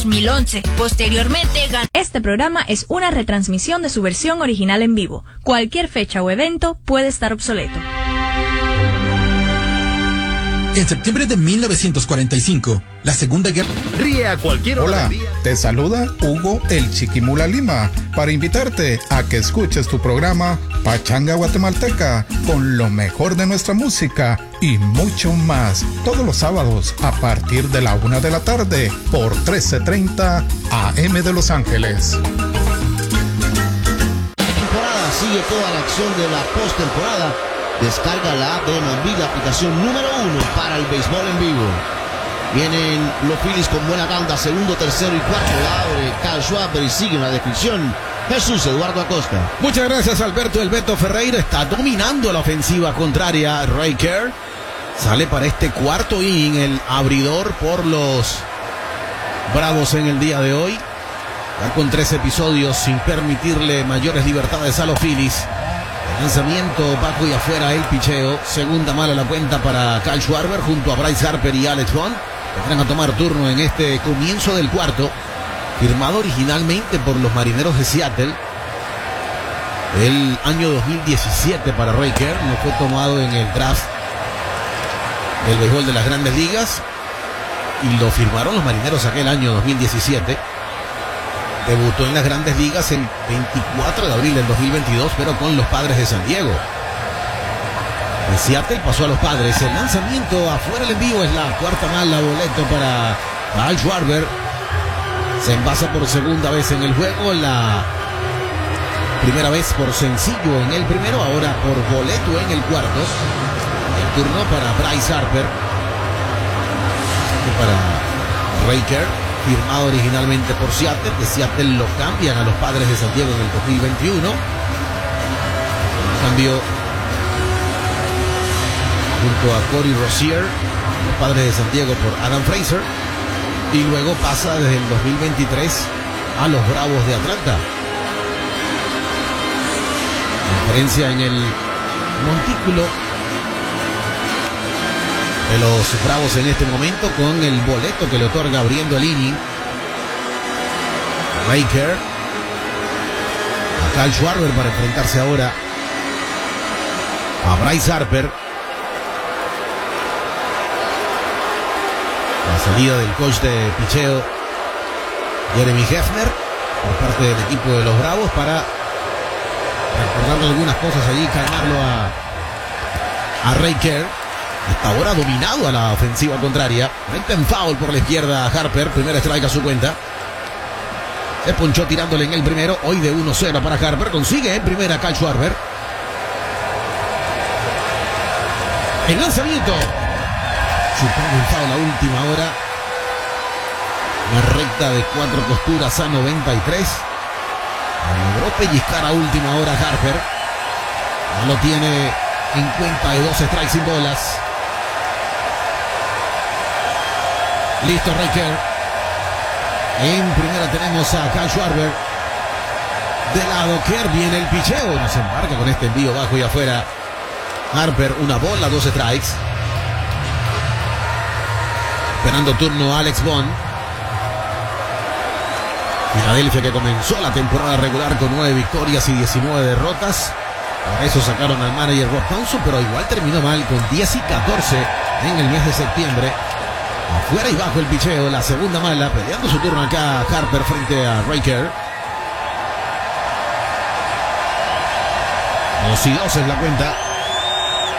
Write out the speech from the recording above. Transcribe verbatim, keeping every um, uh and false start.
dos mil once. Posteriormente ganó. Este programa es una retransmisión de su versión original en vivo. Cualquier fecha o evento puede estar obsoleto. En septiembre de mil novecientos cuarenta y cinco, la Segunda Guerra... Ríe a cualquier hora. Hola, te saluda Hugo el Chiquimula Lima para invitarte a que escuches tu programa Pachanga Guatemalteca con lo mejor de nuestra música y mucho más todos los sábados a partir de la una de la tarde por trece treinta A M de Los Ángeles. Temporada, sigue toda la acción de la postemporada. Descarga la app de M L B, la aplicación número uno para el béisbol en vivo. Vienen los Phillies con buena tanda, segundo, tercero y cuarto. La abre Kyle Schwarber y sigue en la descripción Jesús Eduardo Acosta. Muchas gracias, Alberto. El Beto Ferreira está dominando la ofensiva contraria. Ray Kerr sale para este cuarto inning, el abridor por los Bravos en el día de hoy. Ya con tres episodios sin permitirle mayores libertades a los Phillies. Lanzamiento bajo y afuera el picheo. Segunda mala la cuenta para Kyle Schwarber junto a Bryce Harper y Alex Bond. Vendrán a tomar turno en este comienzo del cuarto. Firmado originalmente por los Marineros de Seattle. El año dos mil diecisiete para Ray Kerr. No fue tomado en el draft del béisbol de las Grandes Ligas. Y lo firmaron los Marineros aquel año dos mil diecisiete. Debutó en las Grandes Ligas el veinticuatro de abril del dos mil veintidós, pero con los Padres de San Diego. De Seattle pasó a los Padres. El lanzamiento afuera el envío es la cuarta mala, boleto para Kyle Schwarber. Se envasa por segunda vez en el juego. La primera vez por sencillo en el primero, ahora por boleto en el cuarto. El turno para Bryce Harper. Y para Ray Kerr, firmado originalmente por Seattle. De Seattle lo cambian a los Padres de San Diego en el dos mil veintiuno. Cambio junto a Corey Rosier, los Padres de San Diego por Adam Frazier. Y luego pasa desde el dos mil veintitrés a los Bravos de Atlanta. Diferencia en el montículo de los Bravos en este momento con el boleto que le otorga abriendo el inning Ray Kerr a Kyle Schwarber para enfrentarse ahora a Bryce Harper. La salida del coach de picheo Jeremy Hefner por parte del equipo de los Bravos para recordarle algunas cosas allí, calmarlo a, a Ray Kerr. Hasta ahora dominado a la ofensiva contraria. Mete en foul por la izquierda a Harper. Primer strike a su cuenta. Se ponchó tirándole en el primero. Hoy de uno cero para Harper. Consigue en primera Kyle Schwarber. El lanzamiento. Chupando en foul a última hora. Una recta de cuatro costuras a noventa y tres. Logró pellizcar a última hora Harper. Ya lo tiene en cuenta de dos strikes sin bolas. Listo Ray Kerr. En primera tenemos a Kyle Schwarber. De lado Kerr, viene el picheo. Nos embarca con este envío bajo y afuera. Harper, una bola, dos strikes. Esperando turno Alex Bond. Filadelfia, que comenzó la temporada regular con nueve victorias y diecinueve derrotas. Por eso sacaron al manager Rob Thompson, pero igual terminó mal con diez y catorce en el mes de septiembre. Afuera y bajo el picheo, la segunda mala, peleando su turno acá Harper frente a Ray Kerr. dos y dos es la cuenta.